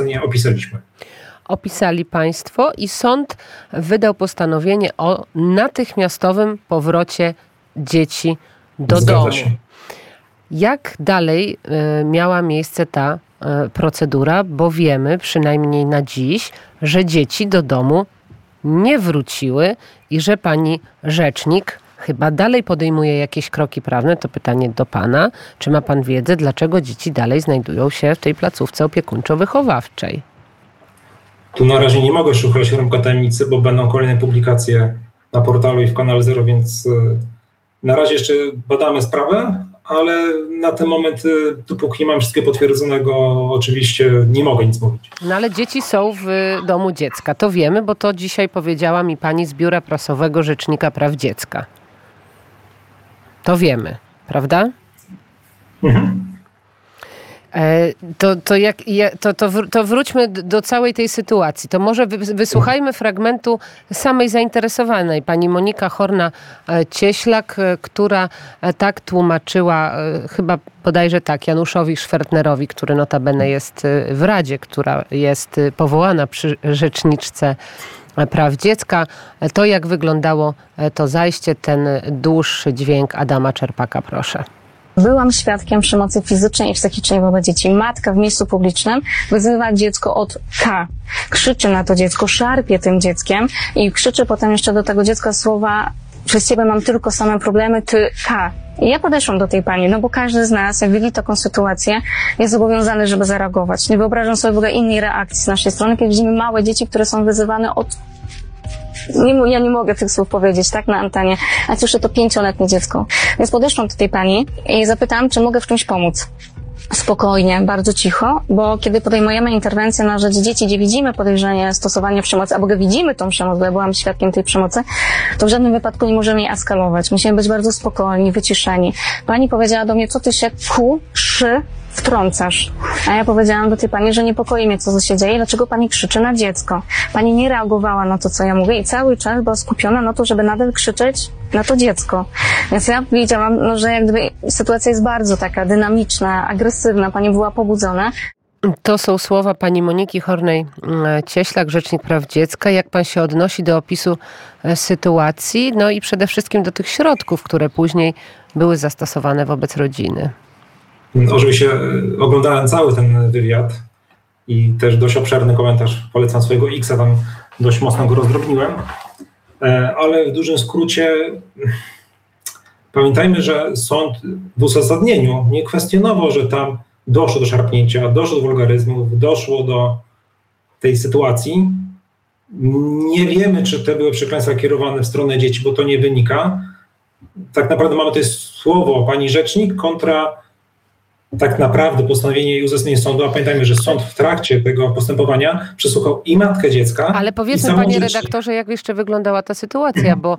nie opisaliśmy. Opisali państwo i sąd wydał postanowienie o natychmiastowym powrocie dzieci do domu. Się. Jak dalej miała miejsce ta procedura? Bo wiemy, przynajmniej na dziś, że dzieci do domu nie wróciły i że pani rzecznik chyba dalej podejmuje jakieś kroki prawne. To pytanie do pana. Czy ma pan wiedzę, dlaczego dzieci dalej znajdują się w tej placówce opiekuńczo-wychowawczej? Tu na razie nie mogę szukać rąbka tajemnicy, bo będą kolejne publikacje na portalu i w Kanale Zero, więc na razie jeszcze badamy sprawę, ale na ten moment, dopóki nie mam wszystkiego potwierdzonego, oczywiście nie mogę nic mówić. No ale dzieci są w domu dziecka. To wiemy, bo to dzisiaj powiedziała mi pani z Biura Prasowego Rzecznika Praw Dziecka. To wiemy, prawda? Mhm. To wróćmy do całej tej sytuacji. To może wysłuchajmy fragmentu samej zainteresowanej, pani Monika Horna-Cieślak, która tak tłumaczyła, chyba bodajże tak, Januszowi Szwertnerowi, który notabene jest w Radzie, która jest powołana przy Rzeczniczce Praw Dziecka. To jak wyglądało to zajście, ten dłuższy dźwięk Adama Czerpaka, proszę. Byłam świadkiem przemocy fizycznej i psychicznej wobec dzieci. Matka w miejscu publicznym wyzywa dziecko od K. Krzyczy na to dziecko, szarpie tym dzieckiem i krzyczy potem jeszcze do tego dziecka słowa: przez ciebie mam tylko same problemy, ty K. I ja podeszłam do tej pani, no bo każdy z nas, jak widzi taką sytuację, jest zobowiązany, żeby zareagować. Nie wyobrażam sobie w ogóle innej reakcji z naszej strony, kiedy widzimy małe dzieci, które są wyzywane od... Ja nie mogę tych słów powiedzieć, tak, na antenie. A słyszę to 5-letnie dziecko. Więc podeszłam do tej pani i zapytałam, czy mogę w czymś pomóc. Spokojnie, bardzo cicho, bo kiedy podejmujemy interwencję na rzecz dzieci, gdzie widzimy podejrzenie stosowania przemocy, albo widzimy tą przemoc, bo ja byłam świadkiem tej przemocy, to w żadnym wypadku nie możemy jej eskalować. Musimy być bardzo spokojni, wyciszeni. Pani powiedziała do mnie: co ty się wtrącasz? A ja powiedziałam do tej pani, że niepokoi mnie, co się dzieje, dlaczego pani krzyczy na dziecko. Pani nie reagowała na to, co ja mówię i cały czas była skupiona na to, żeby nadal krzyczeć na to dziecko. Więc ja wiedziałam, że jak gdyby sytuacja jest bardzo taka dynamiczna, agresywna, pani była pobudzona. To są słowa pani Moniki Hornej-Cieślak, Rzecznik Praw Dziecka. Jak pan się odnosi do opisu sytuacji, no i przede wszystkim do tych środków, które później były zastosowane wobec rodziny? Oczywiście oglądałem cały ten wywiad i też dość obszerny komentarz, polecam swojego X-a, tam dość mocno go rozdrobniłem, ale w dużym skrócie pamiętajmy, że sąd w uzasadnieniu nie kwestionował, że tam doszło do szarpnięcia, doszło do wulgaryzmów, doszło do tej sytuacji. Nie wiemy, czy te były przekleństwa kierowane w stronę dzieci, bo to nie wynika. Tak naprawdę mamy to słowo pani rzecznik kontra tak naprawdę postanowienie i uzasadnienie sądu, a pamiętajmy, że sąd w trakcie tego postępowania przesłuchał i matkę dziecka. Ale powiedzmy, panie redaktorze, jak jeszcze wyglądała ta sytuacja, bo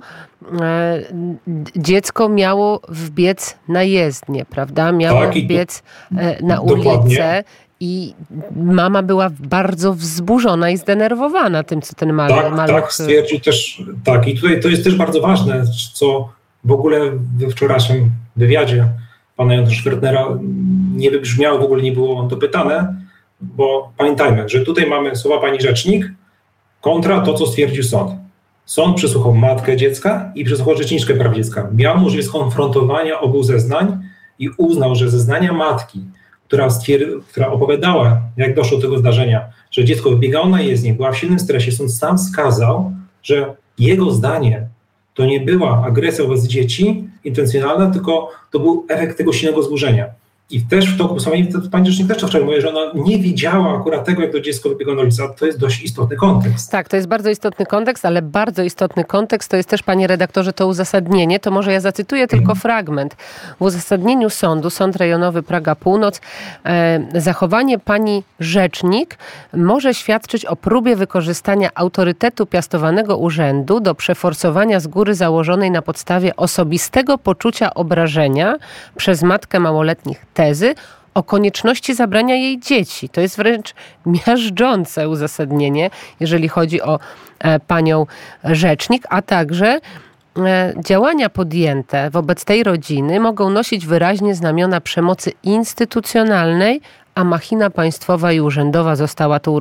dziecko miało wbiec na jezdnię, prawda? Miało wbiec na ulicę. Dokładnie. I mama była bardzo wzburzona i zdenerwowana tym, co ten maluch... Tak, stwierdził też, tak. I tutaj to jest też bardzo ważne, co w ogóle we wczorajszym wywiadzie pana Janusza Szwertnera nie wybrzmiało, w ogóle nie było dopytane, bo pamiętajmy, że tutaj mamy słowa pani rzecznik kontra to, co stwierdził sąd. Sąd przesłuchał matkę dziecka i przesłuchał Rzeczniczkę Praw Dziecka. Miał możliwość skonfrontowania obu zeznań i uznał, że zeznania matki, która opowiadała, jak doszło do tego zdarzenia, że dziecko wybiegało na jezdnię, była w silnym stresie, sąd sam wskazał, że jego zdanie to nie była agresja wobec dzieci intencjonalna, tylko to był efekt tego silnego wzburzenia. I też w toku postępowania, pani rzecznik też to wczoraj mówi, że ona nie widziała akurat tego, jak to dziecko wybiegało na ulicę. To jest dość istotny kontekst. Tak, to jest bardzo istotny kontekst, ale bardzo istotny kontekst to jest też, panie redaktorze, to uzasadnienie. To może ja zacytuję tylko fragment. W uzasadnieniu sądu, Sąd Rejonowy Praga Północ, zachowanie pani rzecznik może świadczyć o próbie wykorzystania autorytetu piastowanego urzędu do przeforsowania z góry założonej na podstawie osobistego poczucia obrażenia przez matkę małoletnich tezy o konieczności zabrania jej dzieci. To jest wręcz miażdżące uzasadnienie, jeżeli chodzi o panią rzecznik, a także działania podjęte wobec tej rodziny mogą nosić wyraźnie znamiona przemocy instytucjonalnej, a machina państwowa i urzędowa została tu